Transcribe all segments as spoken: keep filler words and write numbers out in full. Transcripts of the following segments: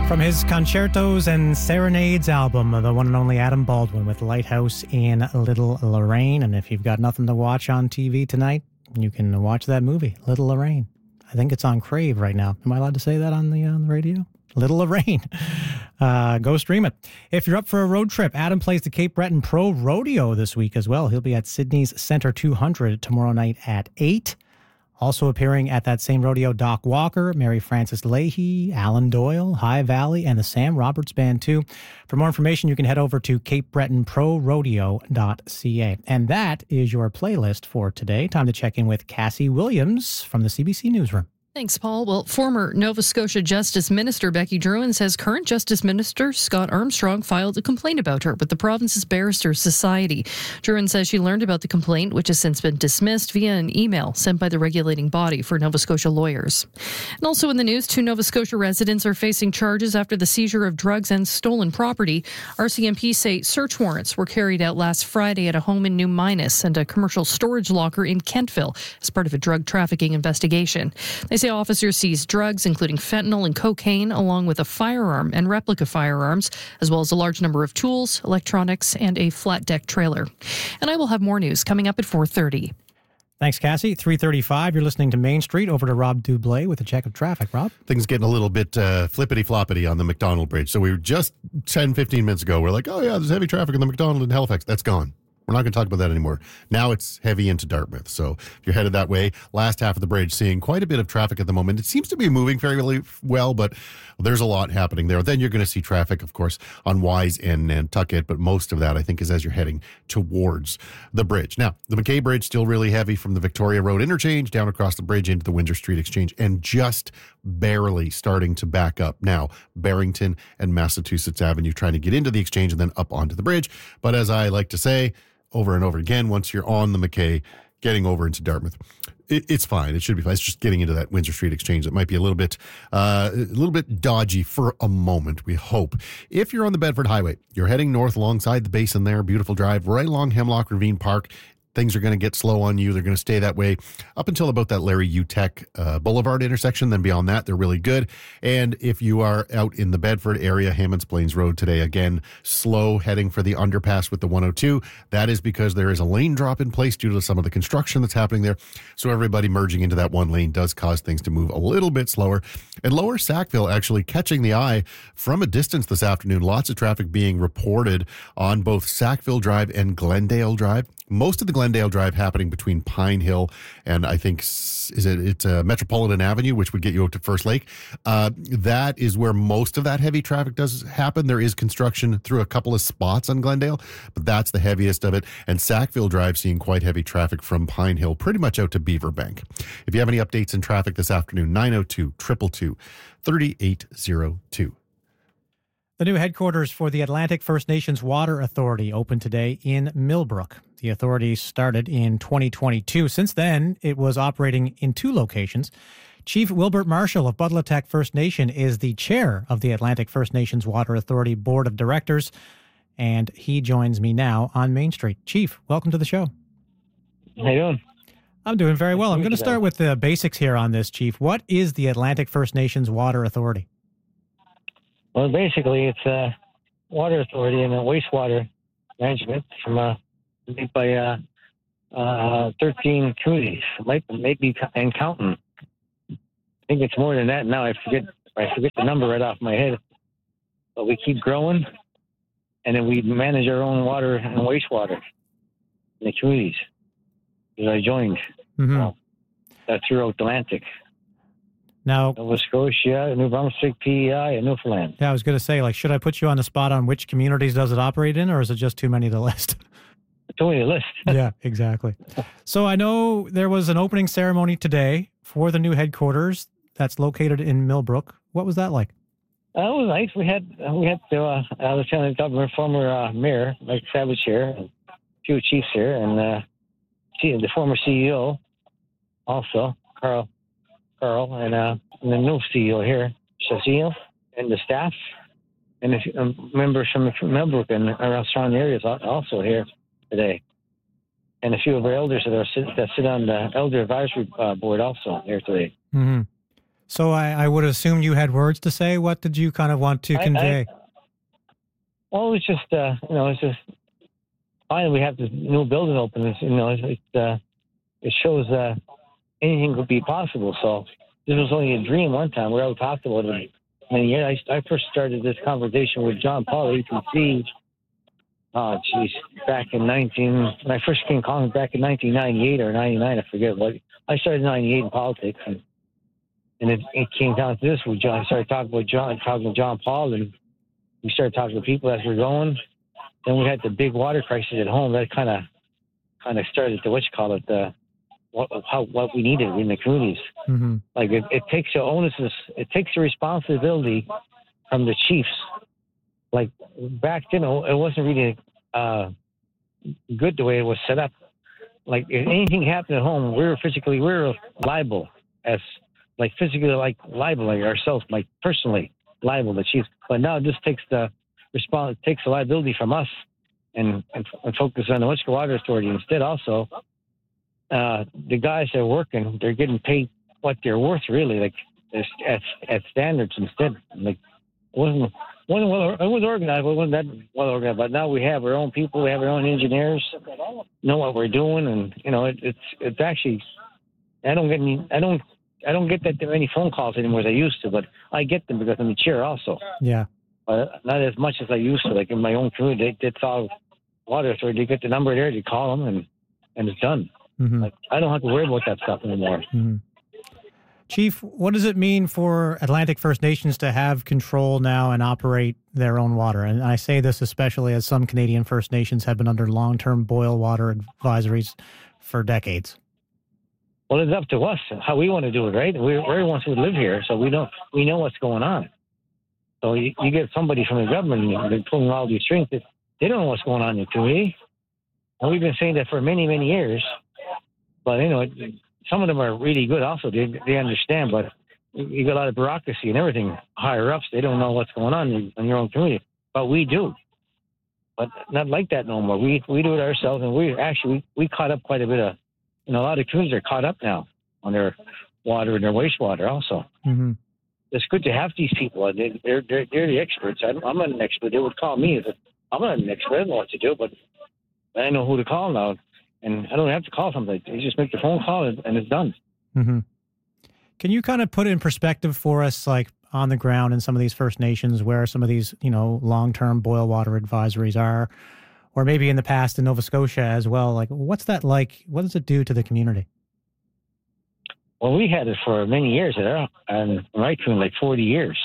From his Concertos and Serenades album, the one and only Adam Baldwin with Lighthouse in Little Lorraine. And if you've got nothing to watch on T V tonight, you can watch that movie, Little Lorraine. I think it's on Crave right now. Am I allowed to say that on the, on the radio? Little Lorraine. Uh, go stream it. If you're up for a road trip, Adam plays the Cape Breton Pro Rodeo this week as well. He'll be at Sydney's Centre two hundred tomorrow night at eight. Also appearing at that same rodeo, Doc Walker, Mary Frances Leahy, Alan Doyle, High Valley, and the Sam Roberts Band, too. For more information, you can head over to cape breton pro rodeo dot c a. And that is your playlist for today. Time to check in with Cassie Williams from the C B C Newsroom. Thanks, Paul. Well, former Nova Scotia Justice Minister Becky Drouin says current Justice Minister Scott Armstrong filed a complaint about her with the province's Barristers Society. Drouin says she learned about the complaint, which has since been dismissed, via an email sent by the regulating body for Nova Scotia lawyers. And also in the news, two Nova Scotia residents are facing charges after the seizure of drugs and stolen property. R C M P say search warrants were carried out last Friday at a home in New Minas and a commercial storage locker in Kentville as part of a drug trafficking investigation. They say officers seized drugs, including fentanyl and cocaine, along with a firearm and replica firearms, as well as a large number of tools, electronics, and a flat-deck trailer. And I will have more news coming up at four thirty. Thanks, Cassie. three thirty-five, you're listening to Main Street. Over to Rob Dublé with a check of traffic. Rob? Things getting a little bit uh, flippity-floppity on the McDonald Bridge. So we were just ten, fifteen minutes ago, we're like, oh yeah, there's heavy traffic on the McDonald in Halifax. That's gone. We're not going to talk about that anymore. Now it's heavy into Dartmouth. So if you're headed that way, last half of the bridge, seeing quite a bit of traffic at the moment. It seems to be moving fairly well, but there's a lot happening there. Then you're going to see traffic, of course, on Wise and Nantucket, but most of that, I think, is as you're heading towards the bridge. Now, the McKay Bridge still really heavy from the Victoria Road interchange down across the bridge into the Windsor Street Exchange, and just barely starting to back up now. Barrington and Massachusetts Avenue trying to get into the exchange and then up onto the bridge. But as I like to say, over and over again, once you're on the McKay, getting over into Dartmouth, it, it's fine. It should be fine. It's just getting into that Windsor Street Exchange that might be a little bit, uh, a little bit dodgy for a moment. We hope. If you're on the Bedford Highway, you're heading north alongside the basin there, beautiful drive right along Hemlock Ravine Park. Things are going to get slow on you. They're going to stay that way up until about that Larry Utech uh, Boulevard intersection. Then beyond that, they're really good. And if you are out in the Bedford area, Hammonds Plains Road today, again, slow heading for the underpass with the one oh two. That is because there is a lane drop in place due to some of the construction that's happening there. So everybody merging into that one lane does cause things to move a little bit slower. And Lower Sackville actually catching the eye from a distance this afternoon. Lots of traffic being reported on both Sackville Drive and Glendale Drive. Most of the Glendale Drive happening between Pine Hill and I think is it it's uh, Metropolitan Avenue, which would get you up to First Lake. Uh, that is where most of that heavy traffic does happen. There is construction through a couple of spots on Glendale, but that's the heaviest of it. And Sackville Drive seeing quite heavy traffic from Pine Hill pretty much out to Beaver Bank. If you have any updates in traffic this afternoon, nine oh two, two two two, three eight oh two. The new headquarters for the Atlantic First Nations Water Authority opened today in Millbrook. The authority started in twenty twenty-two. Since then, it was operating in two locations. Chief Wilbert Marshall of Budlatak First Nation is the chair of the Atlantic First Nations Water Authority Board of Directors, and he joins me now on Main Street. Chief, welcome to the show. How you doing? I'm doing very well. I'm going to start with the basics here on this, Chief. What is the Atlantic First Nations Water Authority? Well, basically, it's a water authority and a wastewater management from uh, made by uh, uh, thirteen communities, might maybe and counting. I think it's more than that now. I forget I forget the number right off my head. But we keep growing, and then we manage our own water and wastewater in the communities that I joined. Mm-hmm. Well, uh, throughout the Atlantic. Now, Nova Scotia, New Brunswick, P E I, and Newfoundland. Yeah, I was going to say, like, should I put you on the spot on which communities does it operate in, or is it just too many to list? It's only a list. Yeah, exactly. So I know there was an opening ceremony today for the new headquarters that's located in Millbrook. What was that like? Uh, it was nice. We had uh, we had the uh, uh, Lieutenant Governor, former uh, Mayor Mike Savage here, and a few chiefs here, and uh, the former C E O also, Carl. Carl, and, uh, and the new C E O here, Shazil, and the staff, and the um, members from, from Millbrook and around surrounding areas also here today. And a few of our elders that, are sit, that sit on the Elder Advisory uh, Board also here today. Mm-hmm. So I, I would assume you had words to say. What did you kind of want to I- convey? I- Well, it's just, uh, you know, it's just, finally we have this new building open. It's, you know, it's, it's, uh, it shows uh, anything could be possible. So this was only a dream one time. We always talked about it. And yeah, I, I first started this conversation with John Paul, A P C. Oh, geez, back in nineteen, when I first came calling back in nineteen ninety-eight or ninety-nine, I forget what. I started in ninety-eight in politics, and and it, it came down to this. We John I started talking with John, talking with John Paul, and we started talking to people as we we're going. Then we had the big water crisis at home. That kind of kind of started the what you call it, the what how what we needed in the communities. Mm-hmm. Like it, it takes the onus, it takes the responsibility from the chiefs. Like back then, it wasn't really uh, good the way it was set up. Like if anything happened at home, we were physically, we were liable as like physically like liable like ourselves, like personally liable the chiefs. But now this takes the response, takes the liability from us, and and, and focus on the Western Water Authority instead. Also, uh, the guys that are working, they're getting paid what they're worth really, like at at standards instead. Like it wasn't wasn't well, it was organized, but it wasn't that well organized. But now we have our own people, we have our own engineers, know what we're doing, and you know it, it's it's actually I don't get any I don't I don't get that many phone calls anymore as I used to, but I get them because I'm the chair also. Yeah. But not as much as I used to. Like in my own community, they, that's all water authority. They get the number there, they call them, and and it's done. Mm-hmm. Like I don't have to worry about that stuff anymore. Mm-hmm. Chief, what does it mean for Atlantic First Nations to have control now and operate their own water? And I say this especially as some Canadian First Nations have been under long-term boil water advisories for decades. Well, it's up to us how we want to do it, right? We're, we're the ones who live here, so we don't we know what's going on. So you, you get somebody from the government, and they're pulling all these strings. They don't know what's going on in the community, and we've been saying that for many, many years. But you know. It, Some of them are really good also. They they understand, but you got a lot of bureaucracy and everything higher ups. They don't know what's going on in, in your own community. But we do. But not like that no more. We we do it ourselves, and we actually, we, we caught up quite a bit of, you know, a lot of communities are caught up now on their water and their wastewater also. Mm-hmm. It's good to have these people. They, they're, they're, they're the experts. I'm, I'm not an expert. They would call me. I'm not an expert. I don't know what to do, but I know who to call now. And I don't have to call somebody. You just make the phone call and, and it's done. Mm-hmm. Can you kind of put in perspective for us, like on the ground in some of these First Nations, where some of these, you know, long-term boil water advisories are, or maybe in the past in Nova Scotia as well? Like, what's that like? What does it do to the community? Well, we had it for many years there, and right through like forty years.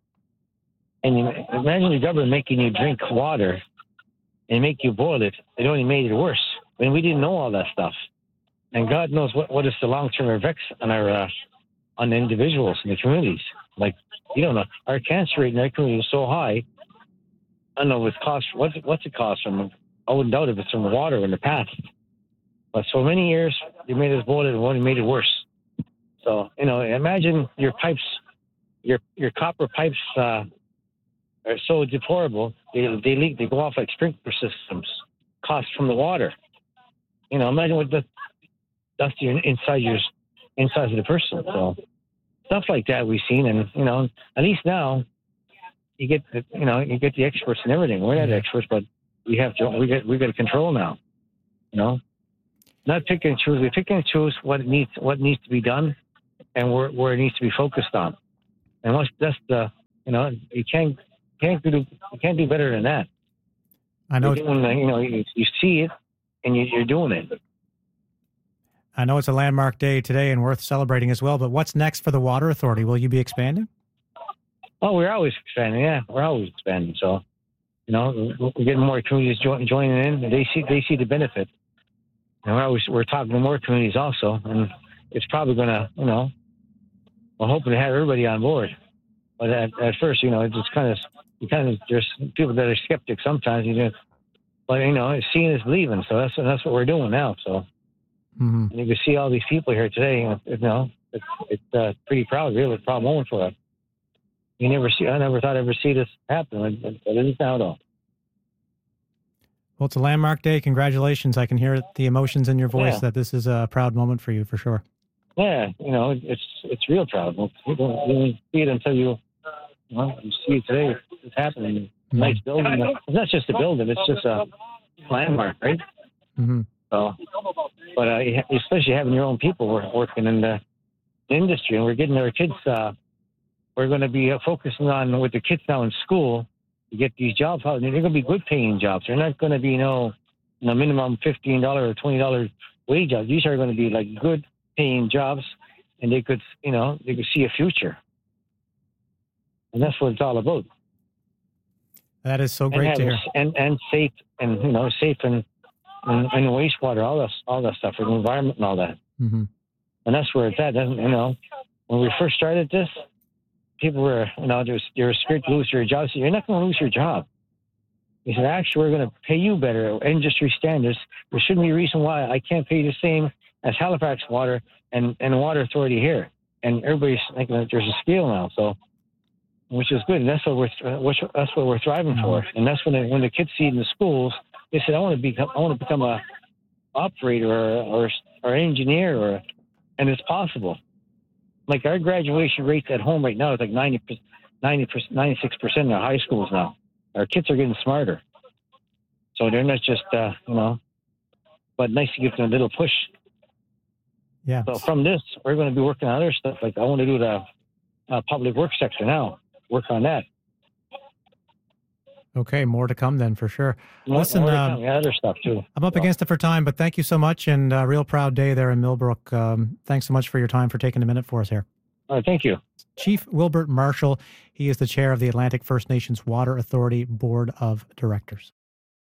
And you, imagine the government making you drink water and make you boil it. It only made it worse. I mean, we didn't know all that stuff, and God knows what, what is the long-term effects on our uh, on the individuals and the communities. Like, you don't know, our cancer rate in our community is so high. I don't know what's cost. What's what's it cost from? I wouldn't doubt if it's from water in the past. But so many years they made us boil it and only made it worse. So you know, imagine your pipes, your your copper pipes uh, are so deplorable. They they leak. They go off like sprinkler systems. Cost from the water. You know, imagine what the dust inside your inside of the person. So stuff like that we've seen, and you know, at least now you get the, you know you get the experts and everything. We're not experts, but we have to we get we got to control now. You know, not pick and choose. We pick and choose what it needs what needs to be done, and where where it needs to be focused on. And once that's the you know you can't can't do you can't do better than that. I know. Doing, you know, you, you see it. And you, you're doing it. I know it's a landmark day today and worth celebrating as well, but what's next for the Water Authority? Will you be expanding? Oh, we're always expanding. Yeah, we're always expanding. So, you know, we're getting more communities join, joining in. And they see they see the benefit. And we're always we're talking to more communities also. And it's probably going to, you know, we're hoping to have everybody on board. But at, at first, you know, it's just kind of, you kind of, there's people that are skeptics sometimes. You know, but, you know, seeing is believing, so that's that's what we're doing now. So mm-hmm. And you can see all these people here today. You know, it's it's uh, pretty proud, really, proud moment for us. You never see, I never thought I'd ever see this happen, but it is now, though. Well, it's a landmark day. Congratulations! I can hear the emotions in your voice Yeah. that this is a proud moment for you, for sure. yeah, you know, it's it's real proud. You don't, you don't see it until you, you, know, you see it today. It's happening. Mm-hmm. Nice building. It's not just a building. It's just a landmark, right? Mm-hmm. So, but uh, especially having your own people working in the industry, and we're getting our kids. Uh, we're going to be uh, focusing on with the kids now in school to get these jobs out. And they're going to be good paying jobs. They're not going to be, you know, you know minimum fifteen dollars or twenty dollars wage jobs. These are going to be like good paying jobs, and they could, you know, they could see a future. And that's what it's all about. That is so And great have to a- hear. And, and safe, and, you know, safe and, and, and wastewater, all that, all that stuff, for the environment and all that. Mm-hmm. And that's where it's at. Doesn't, you know, when we first started this, people were, you know, they were, they were scared to lose your job. So you're not going to lose your job. He said, actually, we're going to pay you better, industry standards. There shouldn't be a reason why I can't pay you the same as Halifax Water and, and Water Authority here. And everybody's thinking that there's a scale now, so, which is good. And that's what we're, which, that's what we're thriving for. And that's when, they, when the kids see it in the schools, they said, I want to become, I want to become a operator or, or, or engineer, or, and it's possible. Like our graduation rates at home right now is like ninety, ninety, ninety-six percent in our high schools now. Our kids are getting smarter. So they're not just, uh, you know, but nice to give them a little push. Yeah. So from this, we're going to be working on other stuff. Like I want to do the uh, public works sector now, work on that. Okay, more to come then for sure. More- Listen, more to um, come. Yeah, other stuff too. I'm up So, against it for time, but thank you so much, and uh, real proud day there in Millbrook. Um, thanks so much for your time, for taking a minute for us here. all right, thank you. Chief Wilbert Marshall, he is the chair of the Atlantic First Nations Water Authority Board of Directors.